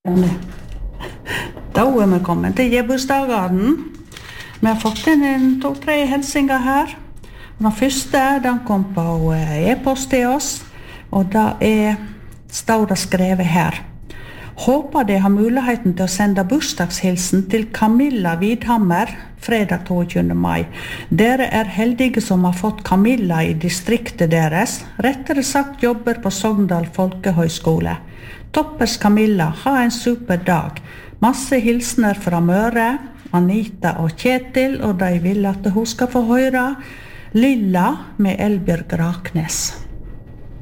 Da er vi kommet til Gebursdagarden. Vi har fått inn 2-3 hilsinger her. Den første, den kom på e-post til oss, og da står det skrevet her. Håper de har muligheten til å sende bursdagshilsen til Camilla Vidhammer, fredag 22. mai. Dere heldige som har fått Camilla i distriktet deres, rettere sagt jobber på Sogndal Folkehøgskole. Toppers Camilla, ha en super dag. Masse hilsner fra Møre, Anita og Kjetil, og de vil at hun skal få høre Lilla med Elbjørg Raknes.